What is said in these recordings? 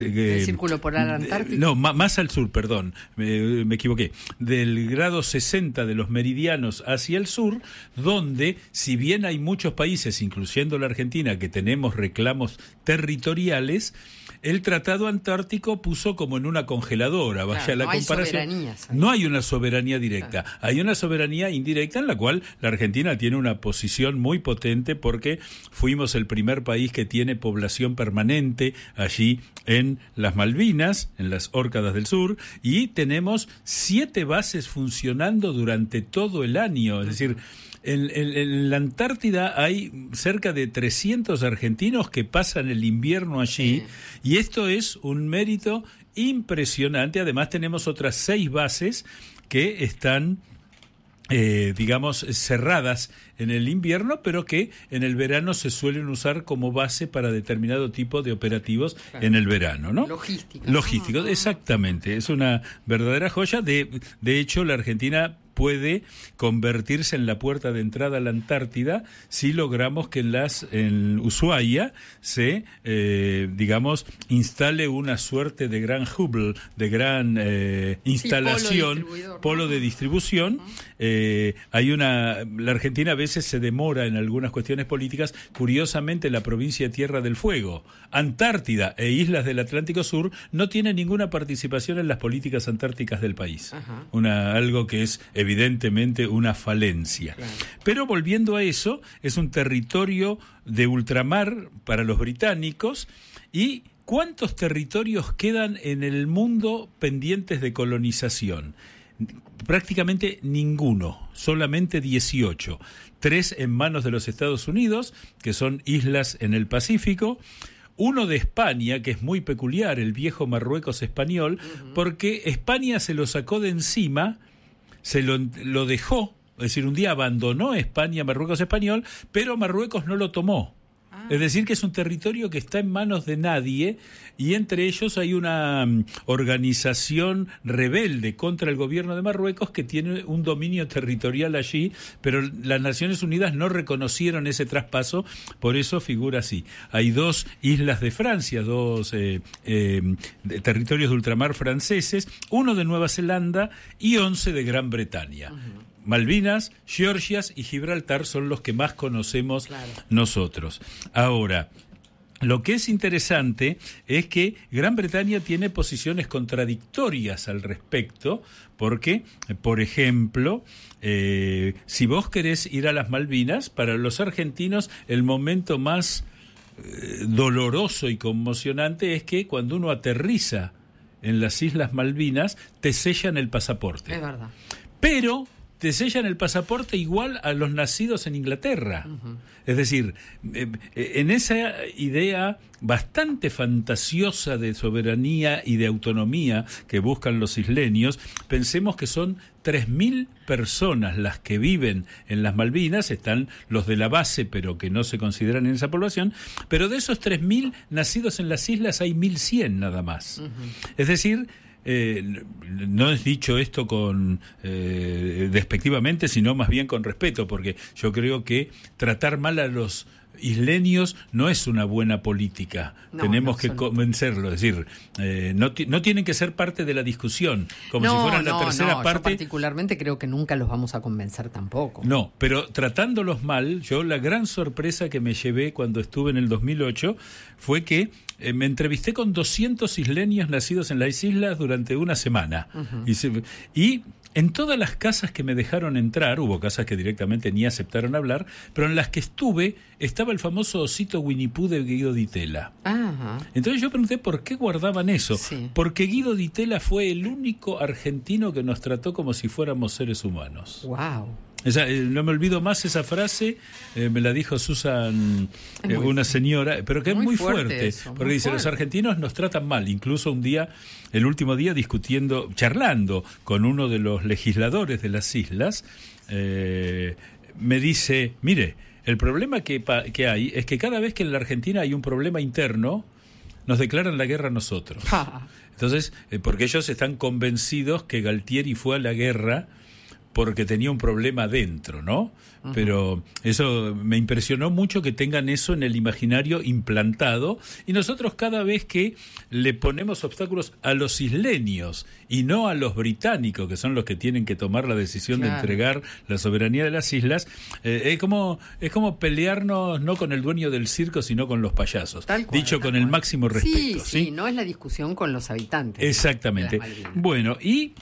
¿El círculo polar antártico? No, más al sur, perdón, me equivoqué. Del grado 60 de los meridianos hacia el sur, donde, si bien hay muchos países, incluyendo la Argentina, que tenemos reclamos territoriales, el Tratado Antártico puso como en una congeladora, vaya la comparación. No hay una soberanía directa, hay una soberanía indirecta en la cual la Argentina tiene una posición muy potente porque fuimos el primer país que tiene población permanente allí en las Malvinas, en las Órcadas del Sur, y tenemos 7 bases funcionando durante todo el año, es decir, en la Antártida hay cerca de 300 argentinos que pasan el invierno allí, y esto es un mérito impresionante. Además tenemos otras 6 bases que están cerradas en el invierno, pero que en el verano se suelen usar como base para determinado tipo de operativos en el verano, ¿no? Logísticos, exactamente. Es una verdadera joya. De hecho, la Argentina puede convertirse en la puerta de entrada a la Antártida si logramos que en Ushuaia se, instale una suerte de gran Hubble, de gran instalación, polo de distribución. La Argentina a veces se demora en algunas cuestiones políticas. Curiosamente, la provincia de Tierra del Fuego, Antártida e islas del Atlántico Sur no tienen ninguna participación en las políticas antárticas del país. Algo que es evidentemente una falencia. Claro. Pero volviendo a eso, es un territorio de ultramar para los británicos. ¿Y cuántos territorios quedan en el mundo pendientes de colonización? Prácticamente ninguno, solamente 18. 3 en manos de los Estados Unidos, que son islas en el Pacífico. Uno de España, que es muy peculiar, el viejo Marruecos español, porque España se lo sacó de encima, se lo dejó, es decir, un día abandonó España, Marruecos español, pero Marruecos no lo tomó. Es decir, que es un territorio que está en manos de nadie, y entre ellos hay una organización rebelde contra el gobierno de Marruecos que tiene un dominio territorial allí, pero las Naciones Unidas no reconocieron ese traspaso, por eso figura así. Hay 2 islas de Francia, 2 territorios de ultramar franceses, 1 de Nueva Zelanda y 11 de Gran Bretaña. Malvinas, Georgias y Gibraltar son los que más conocemos nosotros. Ahora, lo que es interesante es que Gran Bretaña tiene posiciones contradictorias al respecto, porque, por ejemplo, si vos querés ir a las Malvinas, para los argentinos el momento más doloroso y conmocionante es que cuando uno aterriza en las Islas Malvinas te sellan el pasaporte. Es verdad. Pero te sellan el pasaporte igual a los nacidos en Inglaterra. Es decir, en esa idea bastante fantasiosa de soberanía y de autonomía que buscan los isleños, pensemos que son 3.000 personas las que viven en las Malvinas. Están los de la base, pero que no se consideran en esa población, pero de esos 3.000 nacidos en las islas hay 1.100 nada más. Es decir, no es dicho esto con despectivamente, sino más bien con respeto, porque yo creo que tratar mal a los isleños no es una buena política. Tenemos que convencerlo, es decir, no tienen que ser parte de la discusión, como si fueran la tercera parte. Yo particularmente creo que nunca los vamos a convencer tampoco. No, pero tratándolos mal, yo la gran sorpresa que me llevé cuando estuve en el 2008 fue que me entrevisté con 200 isleños nacidos en las islas durante una semana. Y en todas las casas que me dejaron entrar, hubo casas que directamente ni aceptaron hablar, pero en las que estuve estaba el famoso osito Winnie Pooh de Guido Di Tella. Entonces yo pregunté por qué guardaban eso. Porque Guido Di Tella fue el único argentino que nos trató como si fuéramos seres humanos. ¡Wow! No me olvido más esa frase, me la dijo Susan, una señora, pero que es muy fuerte eso, porque dice, los argentinos nos tratan mal. Incluso un día, el último día, charlando con uno de los legisladores de las islas, me dice, mire, el problema que hay es que cada vez que en la Argentina hay un problema interno, nos declaran la guerra a nosotros. Entonces, porque ellos están convencidos que Galtieri fue a la guerra porque tenía un problema dentro, ¿no? Uh-huh. Pero eso me impresionó mucho, que tengan eso en el imaginario implantado, y nosotros cada vez que le ponemos obstáculos a los isleños y no a los británicos, que son los que tienen que tomar la decisión de entregar la soberanía de las islas, es como pelearnos no con el dueño del circo, sino con los payasos, dicho con el máximo respeto. Sí, no es la discusión con los habitantes. Exactamente. Bueno, y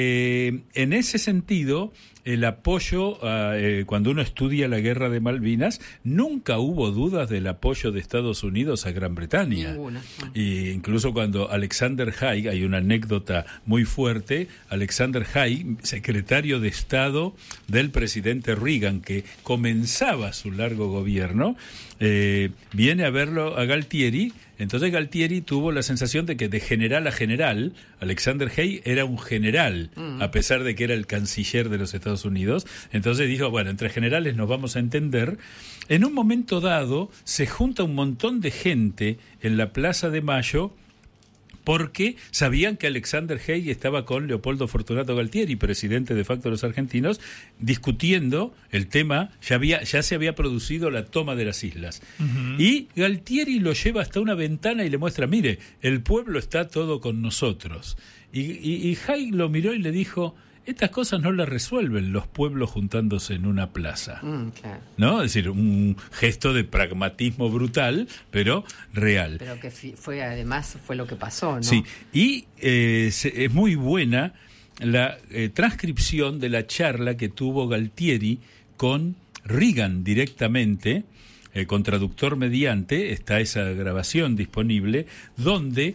en ese sentido, el apoyo, cuando uno estudia la guerra de Malvinas, nunca hubo dudas del apoyo de Estados Unidos a Gran Bretaña. Ninguna. Y incluso cuando Alexander Haig, hay una anécdota muy fuerte, Alexander Haig, secretario de Estado del presidente Reagan, que comenzaba su largo gobierno, viene a verlo a Galtieri. Entonces Galtieri tuvo la sensación de que de general a general, Alexander Haig era un general, a pesar de que era el canciller de los Estados Unidos. Entonces dijo, bueno, entre generales nos vamos a entender. En un momento dado se junta un montón de gente en la Plaza de Mayo, porque sabían que Alexander Haig estaba con Leopoldo Fortunato Galtieri, presidente de facto de los argentinos, discutiendo el tema. Ya se había producido la toma de las islas. Uh-huh. Y Galtieri lo lleva hasta una ventana y le muestra, mire, el pueblo está todo con nosotros. Y Haig lo miró y le dijo, estas cosas no las resuelven los pueblos juntándose en una plaza. Claro. ¿No? Es decir, un gesto de pragmatismo brutal, pero real. Pero que además fue lo que pasó, ¿no? Sí, y es muy buena la transcripción de la charla que tuvo Galtieri con Reagan directamente, con traductor mediante. Está esa grabación disponible, donde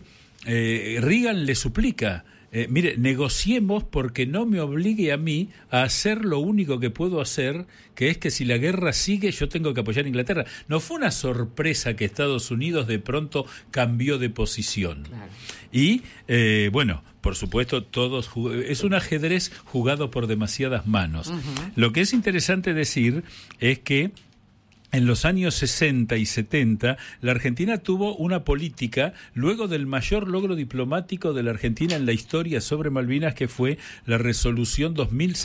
Reagan le suplica, mire, negociemos porque no me obligue a mí a hacer lo único que puedo hacer, que es que si la guerra sigue yo tengo que apoyar a Inglaterra. No fue una sorpresa que Estados Unidos de pronto cambió de posición. Claro. Y, bueno, por supuesto, es un ajedrez jugado por demasiadas manos. Uh-huh. Lo que es interesante decir es que en los años 60 y 70, la Argentina tuvo una política, luego del mayor logro diplomático de la Argentina en la historia sobre Malvinas, que fue la Resolución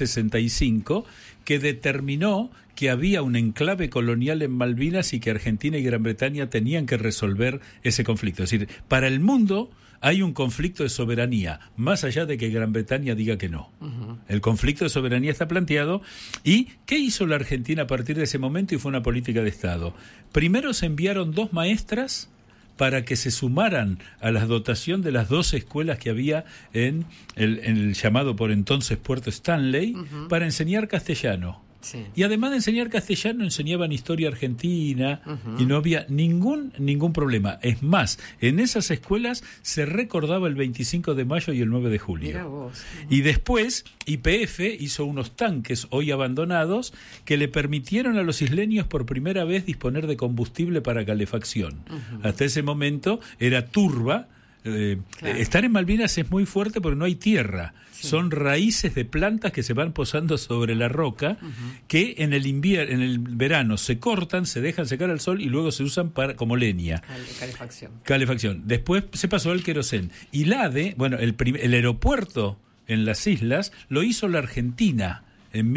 2065, que determinó que había un enclave colonial en Malvinas y que Argentina y Gran Bretaña tenían que resolver ese conflicto. Es decir, para el mundo hay un conflicto de soberanía, más allá de que Gran Bretaña diga que no. Uh-huh. El conflicto de soberanía está planteado. ¿Y qué hizo la Argentina a partir de ese momento? Y fue una política de Estado. Primero se enviaron 2 maestras para que se sumaran a la dotación de las 2 escuelas que había en el llamado por entonces Puerto Stanley, uh-huh, para enseñar castellano. Sí. Y además de enseñar castellano, enseñaban historia argentina, uh-huh, y no había ningún problema. Es más, en esas escuelas se recordaba el 25 de mayo y el 9 de julio. Mirá vos. Uh-huh. Y después YPF hizo unos tanques hoy abandonados que le permitieron a los isleños por primera vez disponer de combustible para calefacción. Uh-huh. Hasta ese momento era turba. Claro. Estar en Malvinas es muy fuerte porque no hay tierra. Sí. Son raíces de plantas que se van posando sobre la roca, uh-huh, que en el verano se cortan, se dejan secar al sol y luego se usan como leña. Calefacción. Después se pasó al querosén. Y el aeropuerto en las islas lo hizo la Argentina en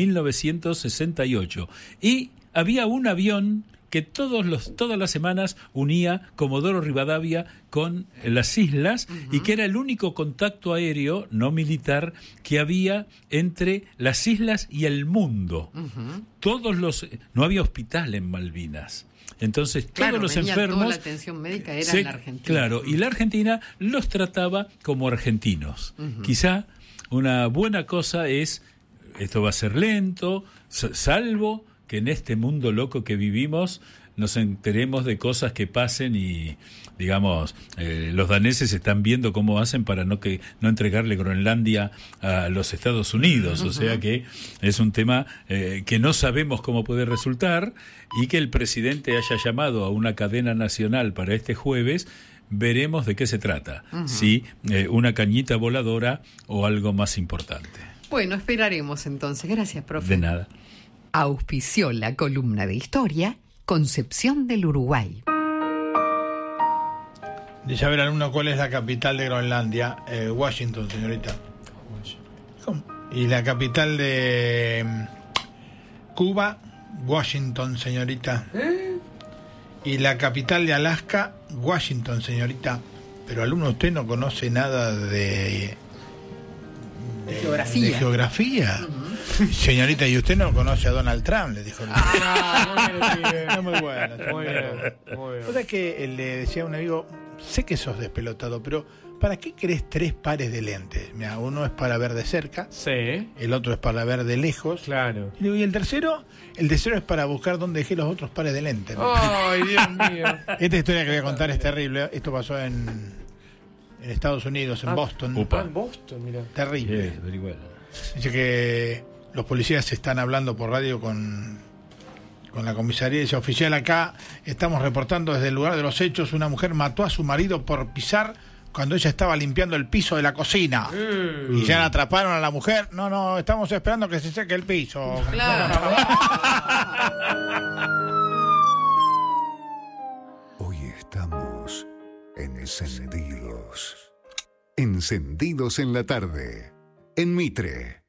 1968. Y había un avión que todas las semanas unía Comodoro Rivadavia con las islas, uh-huh, y que era el único contacto aéreo no militar que había entre las islas y el mundo. Uh-huh. No había hospital en Malvinas. Entonces, claro, todos los enfermos... Toda la atención médica era en la Argentina. Claro, y la Argentina los trataba como argentinos. Uh-huh. Quizá una buena cosa es, esto va a ser lento, salvo que en este mundo loco que vivimos nos enteremos de cosas que pasen y, digamos, los daneses están viendo cómo hacen para no entregarle Groenlandia a los Estados Unidos. Uh-huh. O sea que es un tema que no sabemos cómo puede resultar, y que el presidente haya llamado a una cadena nacional para este jueves. Veremos de qué se trata, uh-huh, si una cañita voladora o algo más importante. Bueno, esperaremos entonces. Gracias, profe. De nada. Auspició la columna de historia Concepción del Uruguay. Dice, a ver, alumno, ¿cuál es la capital de Groenlandia? Washington, señorita. ¿Cómo? Y la capital de Cuba, Washington, señorita. Y la capital de Alaska, Washington, señorita. Pero alumno, usted no conoce nada de geografía. De geografía. Señorita, ¿y usted no conoce a Donald Trump? Le dijo. Muy bueno. Muy bien. O sea que le decía a un amigo, sé que sos despelotado, pero ¿para qué querés 3 pares de lentes? Mira, uno es para ver de cerca, el otro es para ver de lejos. Claro. Y digo, ¿y el tercero? El tercero es para buscar dónde dejé los otros pares de lentes. ¡Ay, Dios mío! Esta historia que voy a contar es terrible. Esto pasó en Estados Unidos, en Boston. En Boston, mira. Terrible. Dice que los policías están hablando por radio con la comisaría. Dice, oficial, acá estamos reportando desde el lugar de los hechos, una mujer mató a su marido por pisar cuando ella estaba limpiando el piso de la cocina. Y ya la atraparon a la mujer. No, estamos esperando que se seque el piso. Claro. Hoy estamos encendidos. Encendidos en la tarde. En Mitre.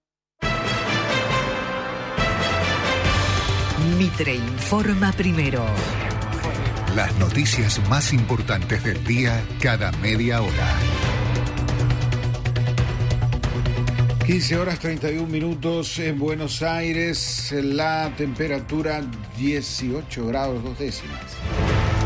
Mitre informa primero. Las noticias más importantes del día cada media hora. 15 horas 31 minutos en Buenos Aires, la temperatura 18 grados 2 décimas.